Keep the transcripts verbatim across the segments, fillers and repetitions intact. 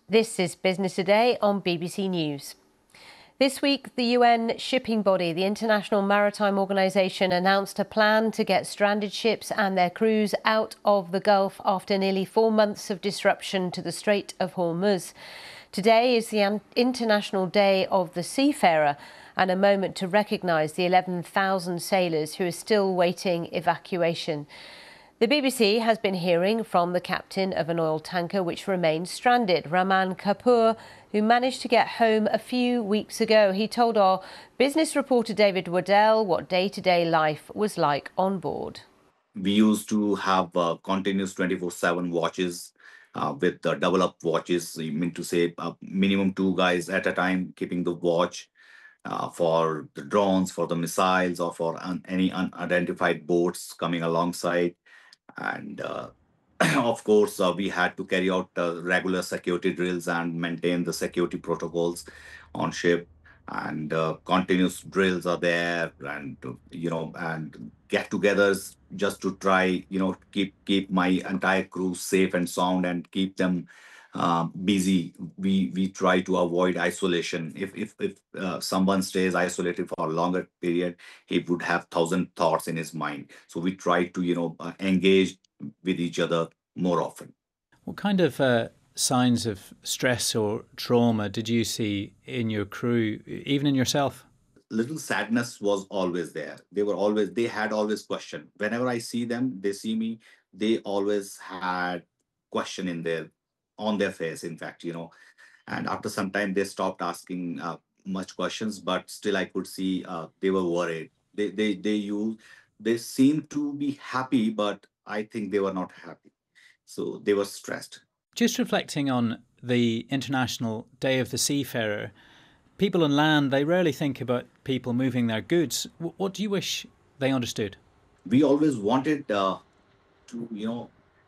This is Business Today on B B C News. This week, the U N shipping body, the International Maritime Organization, announced a plan to get stranded ships and their crews out of the Gulf after nearly four months of disruption to the Strait of Hormuz. Today is the International Day of the Seafarer and a moment to recognise the eleven thousand sailors who are still waiting evacuation. The B B C has been hearing from the captain of an oil tanker which remains stranded, Raman Kapoor, who managed to get home a few weeks ago. He told our business reporter David Waddell what day-to-day life was like on board. We used to have uh, continuous twenty-four seven watches uh, with uh, double-up watches. You mean to say uh, minimum two guys at a time keeping the watch uh, for the drones, for the missiles, or for un- any unidentified boats coming alongside. And uh, of course, uh, we had to carry out uh, regular security drills and maintain the security protocols on ship. And uh, continuous drills are there, and uh, you know, and get-togethers just to try, you know, keep keep my entire crew safe and sound and keep them uh, busy. We we try to avoid isolation. If if if uh, someone stays isolated for a longer period, he would have thousand thoughts in his mind. So we try to, you know, uh, engage with each other more often. What kind of uh, signs of stress or trauma did you see in your crew, even in yourself? Little sadness was always there. They were always, they had always question. Whenever I see them, they see me, they always had question in their, on their face, in fact, you know. And after some time, they stopped asking uh, much questions, but still I could see uh, they were worried. They, they, they use, they seemed to be happy, but I think they were not happy. So they were stressed. Just reflecting on the International Day of the Seafarer, people on land, they rarely think about people moving their goods. What do you wish they understood? We always wanted uh, to, you know,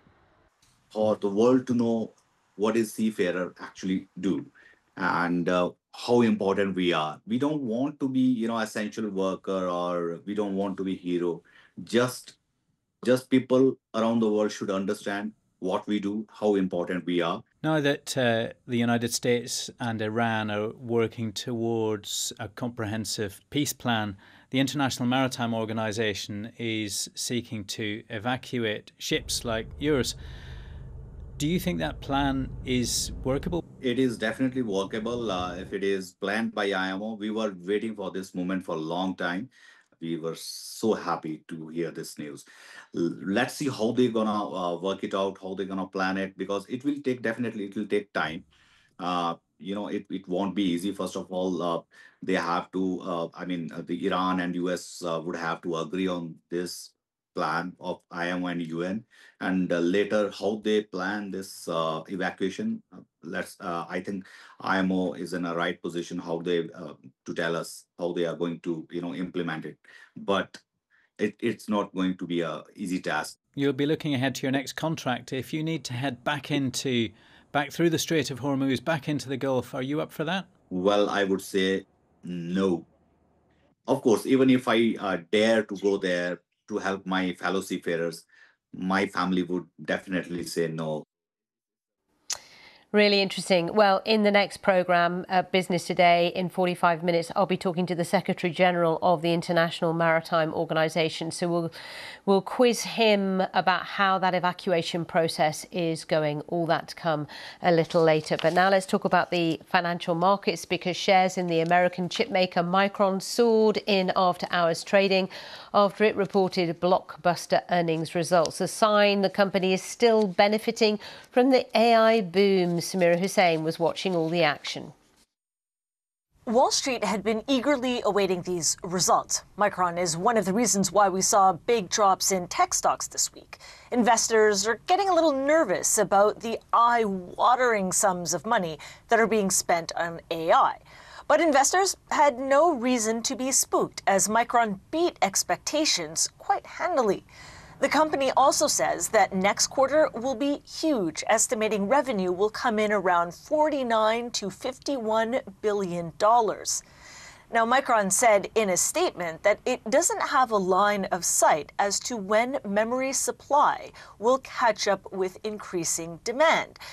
for the world to know what is seafarer actually do, and uh, how important we are. We don't want to be, you know, essential worker, or we don't want to be hero. Just just people around the world should understand what we do, how important we are. Now that uh, the United States and Iran are working towards a comprehensive peace plan, the International Maritime Organization is seeking to evacuate ships like yours. Do you think that plan is workable? It is definitely workable uh, if it is planned by I M O. We were waiting for this moment for a long time. We were so happy to hear this news. L- Let's see how they're gonna uh, work it out, how they're gonna plan it, because it will take, definitely it will take time. Uh, you know, it, it won't be easy. First of all, uh, they have to, uh, I mean, uh, the Iran and U S uh, would have to agree on this plan of I M O and U N, and uh, later how they plan this uh, evacuation. Uh, let's, uh, I think I M O is in a right position how they uh, to tell us how they are going to, you know, implement it. But it, it's not going to be a easy task. You'll be looking ahead to your next contract. If you need to head back into, back through the Strait of Hormuz, back into the Gulf, are you up for that? Well, I would say no. Of course, even if I uh, dare to go there to help my fellow seafarers, my family would definitely say no. Really interesting. Well, in the next programme, uh, Business Today, in forty-five minutes, I'll be talking to the Secretary General of the International Maritime Organization. So we'll we'll quiz him about how that evacuation process is going. All that to come a little later. But now let's talk about the financial markets, because shares in the American chipmaker Micron soared in after-hours trading after it reported blockbuster earnings results, a sign the company is still benefiting from the A I boom. Samira Hussain was watching all the action. Wall Street had been eagerly awaiting these results. Micron is one of the reasons why we saw big drops in tech stocks this week. Investors are getting a little nervous about the eye-watering sums of money that are being spent on A I. But investors had no reason to be spooked, as Micron beat expectations quite handily. The company also says that next quarter will be huge, estimating revenue will come in around forty-nine to fifty-one billion dollars. Now, Micron said in a statement that it doesn't have a line of sight as to when memory supply will catch up with increasing demand.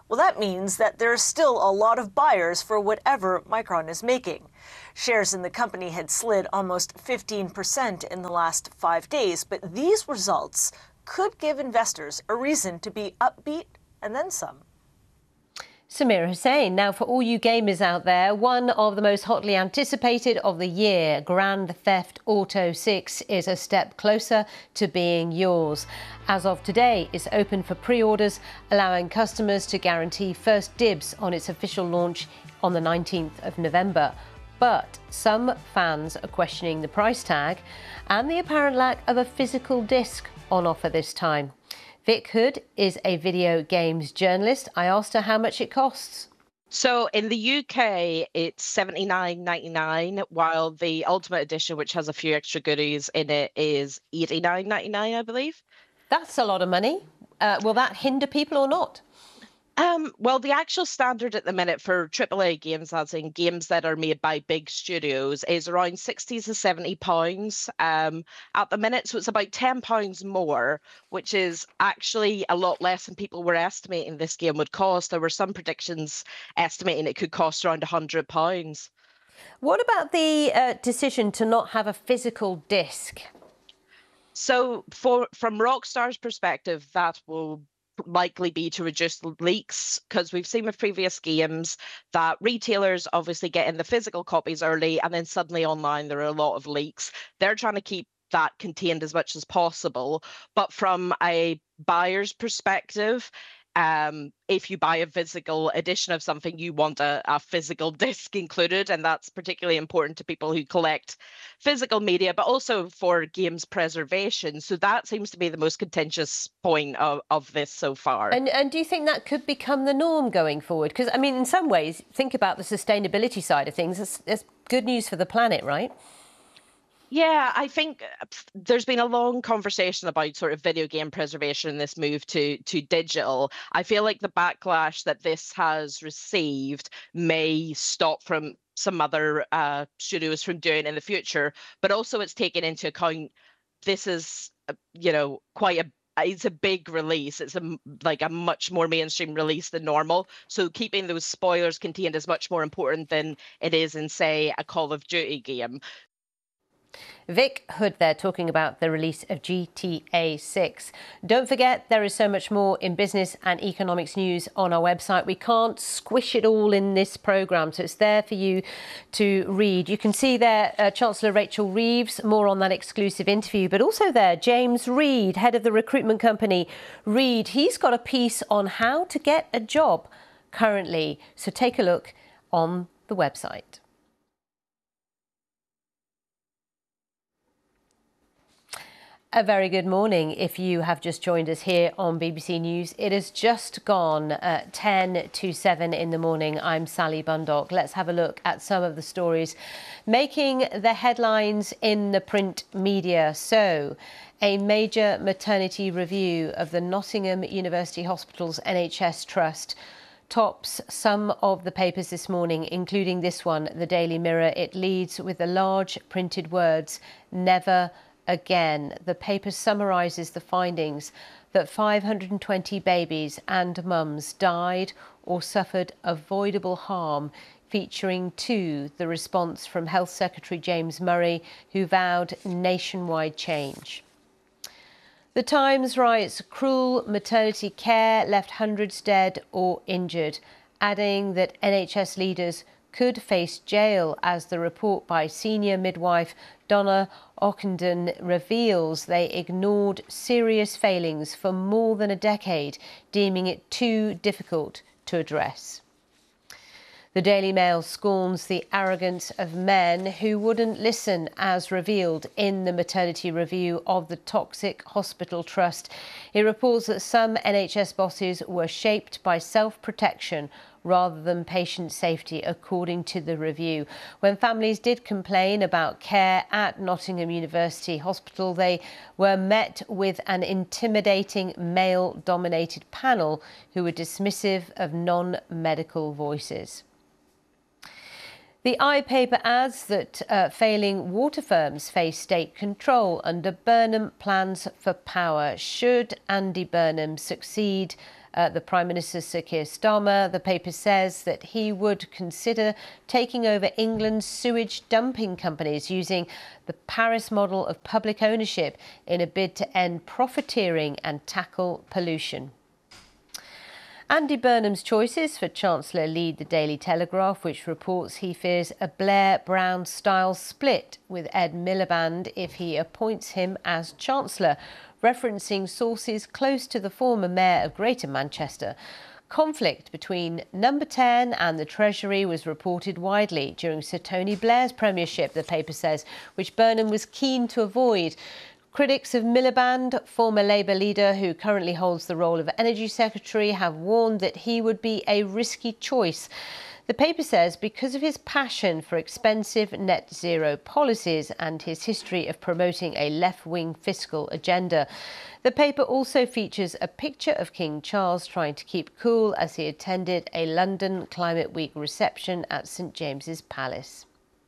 Well, that means that there's still a lot of buyers for whatever Micron is making. Shares in the company had slid almost fifteen percent in the last five days, but these results could give investors a reason to be upbeat and then some. Samira Hussain. Now, for all you gamers out there, one of the most hotly anticipated of the year, Grand Theft Auto six, is a step closer to being yours. As of today, it's open for pre-orders, allowing customers to guarantee first dibs on its official launch on the nineteenth of November. But some fans are questioning the price tag and the apparent lack of a physical disc on offer this time. Vic Hood is a video games journalist. I asked her how much it costs. So in the U K, it's seventy-nine ninety-nine, while the Ultimate Edition, which has a few extra goodies in it, is eighty-nine ninety-nine, I believe. That's a lot of money. Uh, will that hinder people or not? Um, well, the actual standard at the minute for triple A games, as in games that are made by big studios, is around sixty to seventy pounds um, at the minute. So it's about ten pounds more, which is actually a lot less than people were estimating this game would cost. There were some predictions estimating it could cost around one hundred pounds. What about the uh, decision to not have a physical disc? So for from Rockstar's perspective, that will likely be to reduce leaks, because we've seen with previous games that retailers obviously get in the physical copies early and then suddenly online there are a lot of leaks. They're trying to keep that contained as much as possible. But from a buyer's perspective, um, if you buy a physical edition of something, you want a, a physical disc included, and that's particularly important to people who collect physical media, but also for games preservation. So that seems to be the most contentious point of, of this so far. And, and do you think that could become the norm going forward? Because, I mean, in some ways, think about the sustainability side of things. It's, it's good news for the planet, right? Yeah, I think there's been a long conversation about sort of video game preservation and this move to to digital. I feel like the backlash that this has received may stop from some other uh, studios from doing it in the future, but also it's taken into account this is, you know, quite a it's a big release. It's a like a much more mainstream release than normal. So keeping those spoilers contained is much more important than it is in, say, a Call of Duty game. Vic Hood there talking about the release of G T A six. Don't forget, there is so much more in business and economics news on our website. We can't squish it all in this programme, so it's there for you to read. You can see there uh, Chancellor Rachel Reeves, more on that exclusive interview, but also there James Reed, head of the recruitment company Reed. He's got a piece on how to get a job currently, so take a look on the website. A very good morning if you have just joined us here on B B C News. It has just gone uh, ten to seven in the morning. I'm Sally Bundock. Let's have a look at some of the stories making the headlines in the print media. So, a major maternity review of the Nottingham University Hospital's N H S Trust tops some of the papers this morning, including this one, the Daily Mirror. It leads with the large printed words, "Never again." The paper summarises the findings that five hundred twenty babies and mums died or suffered avoidable harm, featuring too the response from Health Secretary James Murray, who vowed nationwide change. The Times writes, cruel maternity care left hundreds dead or injured, adding that N H S leaders could face jail as the report by senior midwife Donna Ockenden reveals they ignored serious failings for more than a decade, deeming it too difficult to address. The Daily Mail scorns the arrogance of men who wouldn't listen, as revealed in the maternity review of the Toxic Hospital Trust. It reports that some N H S bosses were shaped by self-protection rather than patient safety, according to the review. When families did complain about care at Nottingham University Hospital, they were met with an intimidating male-dominated panel who were dismissive of non-medical voices. The I paper adds that uh, failing water firms face state control under Burnham plans for power. Should Andy Burnham succeed Uh, the Prime Minister, Sir Keir Starmer, the paper says that he would consider taking over England's sewage dumping companies using the Paris model of public ownership in a bid to end profiteering and tackle pollution. Andy Burnham's choices for Chancellor lead the Daily Telegraph, which reports he fears a Blair-Brown-style split with Ed Miliband if he appoints him as Chancellor, referencing sources close to the former Mayor of Greater Manchester. Conflict between Number ten and the Treasury was reported widely during Sir Tony Blair's premiership, the paper says, which Burnham was keen to avoid. Critics of Miliband, former Labour leader who currently holds the role of Energy Secretary, have warned that he would be a risky choice. The paper says because of his passion for expensive net zero policies and his history of promoting a left-wing fiscal agenda. The paper also features a picture of King Charles trying to keep cool as he attended a London Climate Week reception at St James's Palace.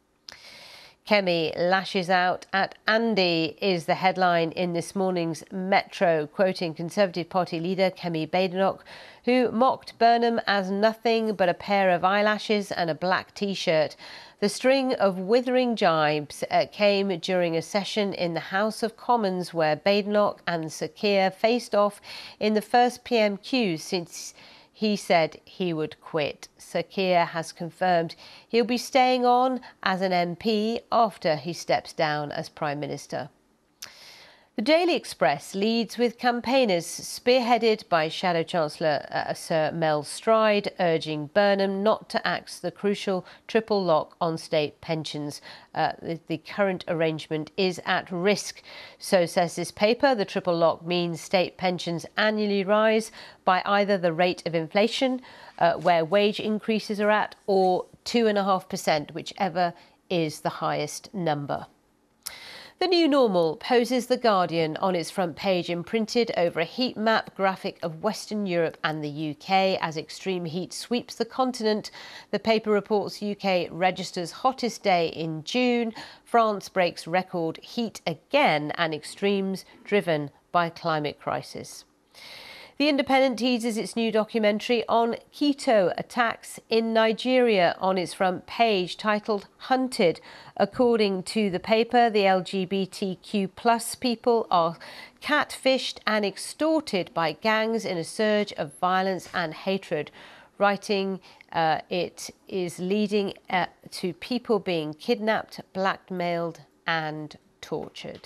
Kemi lashes out at Andy is the headline in this morning's Metro, quoting Conservative Party leader Kemi Badenoch, who mocked Burnham as nothing but a pair of eyelashes and a black T-shirt. The string of withering jibes uh, came during a session in the House of Commons where Badenoch and Sir Keir faced off in the first P M Q since he said he would quit. Sir Keir has confirmed he'll be staying on as an M P after he steps down as Prime Minister. The Daily Express leads with campaigners spearheaded by Shadow Chancellor uh, Sir Mel Stride urging Burnham not to axe the crucial triple lock on state pensions. Uh, the, the current arrangement is at risk. So says this paper, the triple lock means state pensions annually rise by either the rate of inflation, uh, where wage increases are at, or two point five percent, whichever is the highest number. The new normal poses The Guardian on its front page, imprinted over a heat map graphic of Western Europe and the U K as extreme heat sweeps the continent. The paper reports U K registers hottest day in June. France breaks record heat again, and extremes driven by climate crisis. The Independent teases its new documentary on keto attacks in Nigeria on its front page, titled Hunted. According to the paper, the L G B T Q plus people are catfished and extorted by gangs in a surge of violence and hatred. Writing uh, it is leading uh, to people being kidnapped, blackmailed and tortured.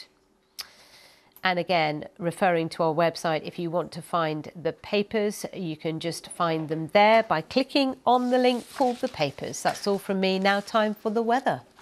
And again, referring to our website, if you want to find the papers, you can just find them there by clicking on the link called The Papers. That's all from me. Now time for the weather.